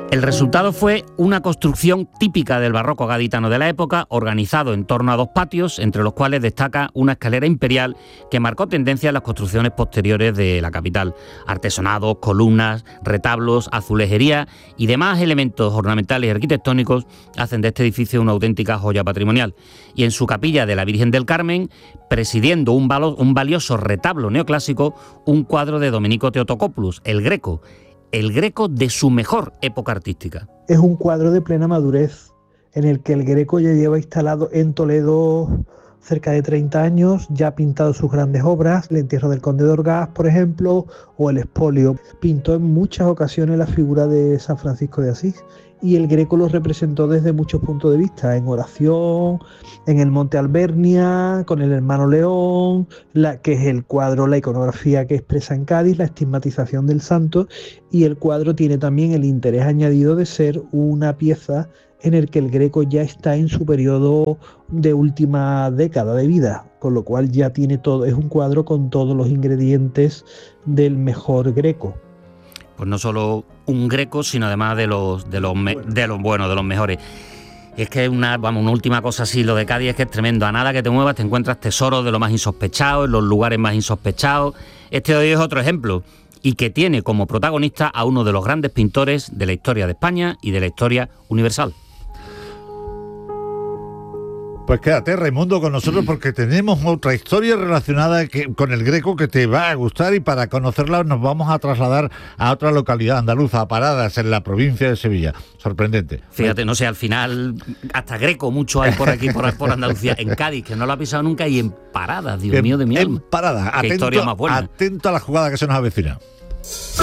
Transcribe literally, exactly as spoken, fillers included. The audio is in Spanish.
El resultado fue una construcción típica del barroco gaditano de la época, organizado en torno a dos patios, entre los cuales destaca una escalera imperial que marcó tendencia en las construcciones posteriores de la capital. Artesonados, columnas, retablos, azulejería y demás elementos ornamentales y arquitectónicos hacen de este edificio una auténtica joya patrimonial. Y en su capilla de la Virgen del Carmen, presidiendo un, valo, un valioso retablo neoclásico, un cuadro de Domenico Theotocopoulos, el Greco, el Greco de su mejor época artística. Es un cuadro de plena madurez, en el que el Greco ya lleva instalado en Toledo cerca de treinta años, ya ha pintado sus grandes obras, el entierro del conde de Orgaz, por ejemplo, o el expolio. Pintó en muchas ocasiones la figura de San Francisco de Asís, y el Greco lo representó desde muchos puntos de vista, en oración, en el Monte Albernia, con el hermano León, la, que es el cuadro, la iconografía que expresa en Cádiz, la estigmatización del santo, y el cuadro tiene también el interés añadido de ser una pieza en el que el Greco ya está en su periodo de última década de vida, con lo cual ya tiene todo, es un cuadro con todos los ingredientes del mejor Greco. Pues no solo un Greco, sino además de los de los me, de los buenos, de los mejores. Es que una, vamos, una última cosa así, lo de Cádiz es que es tremendo. A nada que te muevas te encuentras tesoros de lo más insospechado, en los lugares más insospechados. Este de hoy es otro ejemplo, y que tiene como protagonista a uno de los grandes pintores de la historia de España y de la historia universal. Pues quédate, Raimundo, con nosotros porque tenemos otra historia relacionada que, con el Greco que te va a gustar, y para conocerla nos vamos a trasladar a otra localidad andaluza, a Paradas, en la provincia de Sevilla. Sorprendente. Fíjate, no sé, al final hasta Greco mucho hay por aquí, por, por Andalucía. En Cádiz, que no lo ha pisado nunca, y en Paradas, Dios en, mío de mi alma. En Paradas, Qué atento, historia más buena. Atento a la jugada que se nos avecina.